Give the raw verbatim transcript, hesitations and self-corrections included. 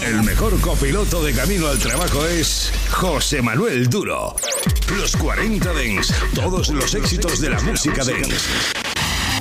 El mejor copiloto de camino al trabajo es José Manuel Duro. Los cuarenta Dance, todos los éxitos de la música dance.